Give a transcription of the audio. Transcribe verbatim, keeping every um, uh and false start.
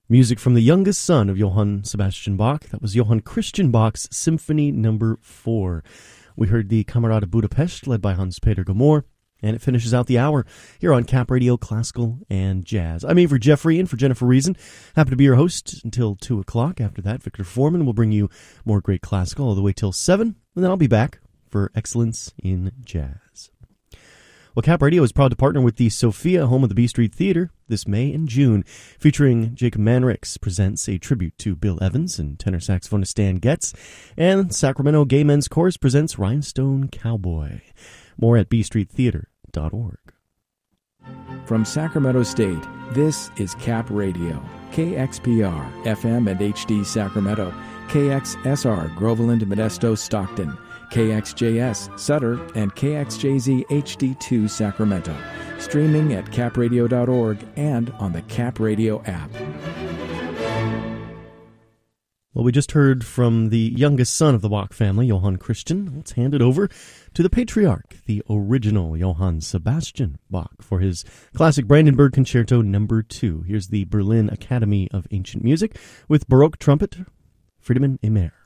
Music from the youngest son of Johann Sebastian Bach. That was Johann Christian Bach's Symphony Number four. We heard the Camerata Budapest, led by Hans-Peter Gomor, and it finishes out the hour here on Cap Radio Classical and Jazz. I'm Avery Jeffrey, in for Jennifer Reason. Happy to be your host until two o'clock. After that, Victor Foreman will bring you more great classical all the way till seven, and then I'll be back for Excellence in Jazz. Well, Cap Radio is proud to partner with the Sophia, home of the B Street Theater, this May and June, featuring Jacob Manricks presents a tribute to Bill Evans and tenor saxophonist Stan Getz, and Sacramento Gay Men's Chorus presents Rhinestone Cowboy. More at b street theater dot org. From Sacramento State, this is Cap Radio, K X P R, F M and H D Sacramento, K X S R, Groveland, Modesto, Stockton, K X J S, Sutter, and K X J Z H D two Sacramento. Streaming at cap radio dot org and on the Cap Radio app. Well, we just heard from the youngest son of the Bach family, Johann Christian. Let's hand it over to the patriarch, the original Johann Sebastian Bach, for his classic Brandenburg Concerto Number two. Here's the Berlin Academy of Ancient Music with Baroque trumpet, Friedemann Immer.